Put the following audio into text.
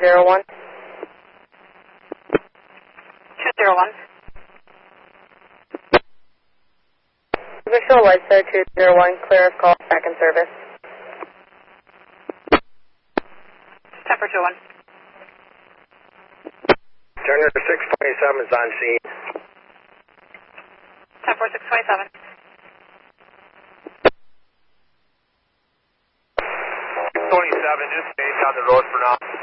201. 201. Michelle Whiteside 201, clear of call, back in service. 10-421. Turner 627 is on scene. 10-4-627. 27, just stay down the road for now.